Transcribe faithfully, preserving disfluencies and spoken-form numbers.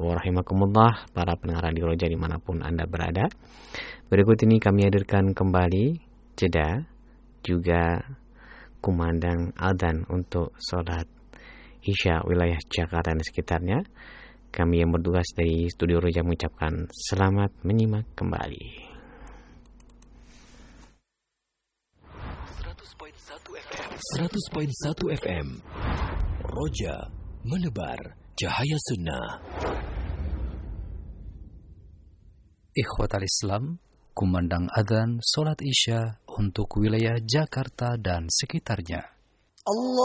Warahimakumullah, para pendengar Radio Roja dimanapun Anda berada. Berikut ini kami hadirkan kembali jeda juga kumandang adzan untuk sholat Isya wilayah Jakarta dan sekitarnya. Kami yang bertugas dari Studio Roja mengucapkan selamat menyimak kembali. seratus koma satu F M Roja menebar cahaya sunnah. Ikhwatal Islam, kumandang adzan salat Isya untuk wilayah Jakarta dan sekitarnya. Allah